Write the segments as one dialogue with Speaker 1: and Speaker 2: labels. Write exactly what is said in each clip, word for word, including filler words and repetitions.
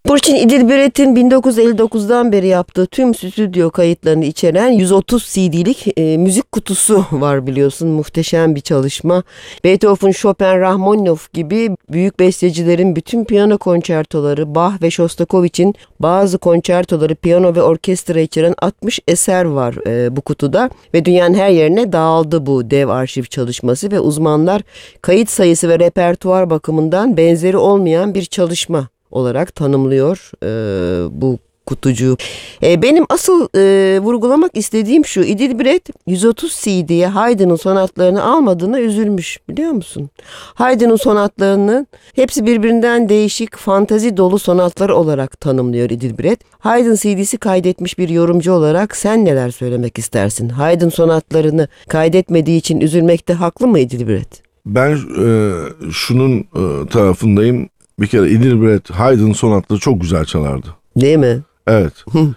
Speaker 1: Burçin İdilbiret'in bin dokuz yüz elli dokuzdan beri yaptığı tüm stüdyo kayıtlarını içeren yüz otuz C D'lik e, müzik kutusu var biliyorsun. Muhteşem bir çalışma. Beethoven, Chopin, Rahmaninov gibi büyük bestecilerin bütün piyano konçertoları, Bach ve Shostakovich'in bazı konçertoları, piyano ve orkestra içeren altmış eser var e, bu kutuda. Ve dünyanın her yerine dağıldı bu dev arşiv çalışması ve uzmanlar kayıt sayısı ve repertuar bakımından benzeri olmayan bir çalışma olarak tanımlıyor e, bu kutucuğu. E, benim asıl e, vurgulamak istediğim şu: İdilbiret yüz otuz C D'ye Haydn'ın sonatlarını almadığına üzülmüş, biliyor musun? Haydn'ın sonatlarının hepsi birbirinden değişik, fantazi dolu sonatlar olarak tanımlıyor İdilbiret. Haydn C D'si kaydetmiş bir yorumcu olarak sen neler söylemek istersin? Haydn sonatlarını kaydetmediği için üzülmekte haklı mı İdilbiret?
Speaker 2: Ben e, şunun e, tarafındayım. Bir kere İdilbiret Haydn sonatları çok güzel çalardı.
Speaker 1: Değil mi?
Speaker 2: Evet.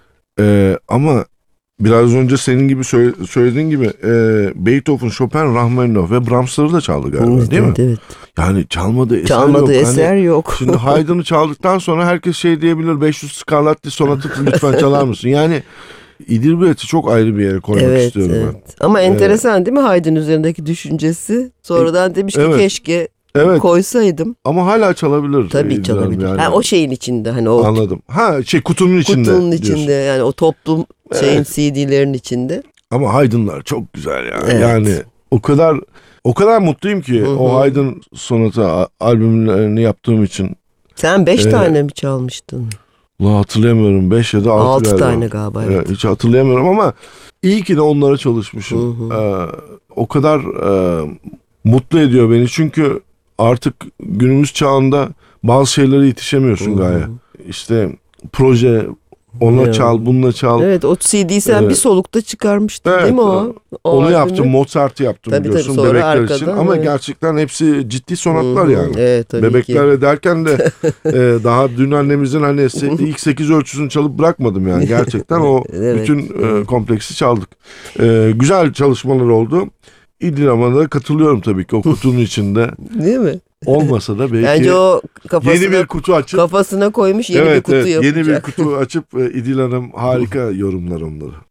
Speaker 2: ee, ama biraz önce senin gibi söyle, söylediğin gibi e, Beethoven, Chopin, Rahmaninov ve Brahms'ları da çaldı galiba,
Speaker 1: Evet,
Speaker 2: değil
Speaker 1: evet,
Speaker 2: mi?
Speaker 1: evet.
Speaker 2: Yani çalmadığı eser
Speaker 1: Çalmadığı
Speaker 2: yok.
Speaker 1: eser
Speaker 2: hani,
Speaker 1: yok.
Speaker 2: Şimdi Haydn'ı çaldıktan sonra herkes şey diyebilir: beş yüz Scarlatti sonatı lütfen çalar mısın? Yani İdilbiret'i çok ayrı bir yere koymak
Speaker 1: Evet,
Speaker 2: istiyorum
Speaker 1: evet.
Speaker 2: ben.
Speaker 1: Ama enteresan değil mi Haydn üzerindeki düşüncesi? Sonradan demiş ki
Speaker 2: evet.
Speaker 1: keşke
Speaker 2: Evet.
Speaker 1: koysaydım.
Speaker 2: Ama hala çalabilir.
Speaker 1: Tabii çalabilir.
Speaker 2: Yani.
Speaker 1: Ha, o şeyin içinde, hani o
Speaker 2: Anladım. Ha şey kutunun içinde.
Speaker 1: kutunun içinde
Speaker 2: diyorsun.
Speaker 1: yani o toplum şeyin
Speaker 2: Evet.
Speaker 1: C D'lerin içinde.
Speaker 2: Ama Haydn'lar çok güzel ya.
Speaker 1: Evet.
Speaker 2: Yani o kadar o kadar mutluyum ki
Speaker 1: Hı hı.
Speaker 2: o Haydn sonata albümlerini yaptığım için.
Speaker 1: Sen beş
Speaker 2: Ee,
Speaker 1: tane mi çalmıştın?
Speaker 2: Ulan hatırlayamıyorum. beş ya da altı
Speaker 1: Altı
Speaker 2: galiba.
Speaker 1: tane galiba. Evet.
Speaker 2: Evet, hiç hatırlayamıyorum ama iyi ki de onlara çalışmışım.
Speaker 1: Hı hı.
Speaker 2: Ee, o kadar e, mutlu ediyor beni. Çünkü artık günümüz çağında bazı şeylere yetişemiyorsun
Speaker 1: Hı hı.
Speaker 2: Gaye. İşte proje, ona
Speaker 1: Ya.
Speaker 2: çal, bununla çal.
Speaker 1: Evet, o C D'yi sen
Speaker 2: Evet.
Speaker 1: bir solukta çıkarmıştın,
Speaker 2: Evet,
Speaker 1: değil mi o? o
Speaker 2: Onu
Speaker 1: albümü?
Speaker 2: yaptım, Mozart'ı yaptım
Speaker 1: Tabii,
Speaker 2: biliyorsun,
Speaker 1: tabii, sonra
Speaker 2: bebekler
Speaker 1: arkadan,
Speaker 2: için. Ama
Speaker 1: evet.
Speaker 2: gerçekten hepsi ciddi sonatlar
Speaker 1: Hı hı.
Speaker 2: yani.
Speaker 1: Evet, tabii
Speaker 2: Bebekler
Speaker 1: ki.
Speaker 2: derken de e, daha dün annemizin hani se- ilk sekiz ölçüsünü çalıp bırakmadım yani. Gerçekten o
Speaker 1: Evet,
Speaker 2: bütün e,
Speaker 1: evet.
Speaker 2: kompleksi çaldık. E, güzel çalışmalar oldu. İdil'e da katılıyorum tabii ki o kutunun içinde.
Speaker 1: Değil mi?
Speaker 2: Olmasa da belki
Speaker 1: Bence o kafasına,
Speaker 2: yeni bir kutu açıp
Speaker 1: kafasına koymuş yeni
Speaker 2: evet,
Speaker 1: bir kutu
Speaker 2: evet,
Speaker 1: yapacak.
Speaker 2: yeni bir kutu açıp e, İdil Hanım harika yorumlar onları.